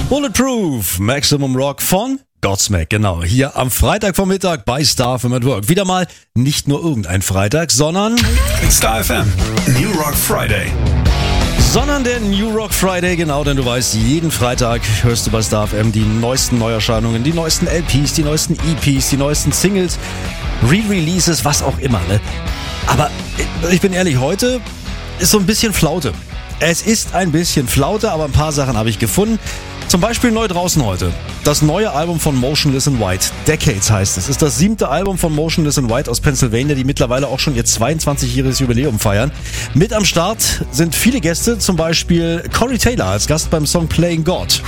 Bulletproof, Maximum Rock von Godsmack, genau. Hier am Freitagvormittag bei Star FM at Work. Wieder mal nicht nur irgendein Freitag, sondern Star FM, New Rock Friday. Sondern der New Rock Friday, genau, denn du weißt, jeden Freitag hörst du bei Star FM die neuesten Neuerscheinungen, die neuesten LPs, die neuesten EPs, die neuesten Singles, Re-Releases, was auch immer, ne? Aber ich bin ehrlich, heute ist so ein bisschen Flaute. Es ist ein bisschen Flaute, aber ein paar Sachen habe ich gefunden. Zum Beispiel neu draußen heute. Das neue Album von Motionless in White. Decades heißt es. Ist das 7. Album von Motionless in White aus Pennsylvania, die mittlerweile auch schon ihr 22-jähriges Jubiläum feiern. Mit am Start sind viele Gäste, zum Beispiel Corey Taylor als Gast beim Song Playing God.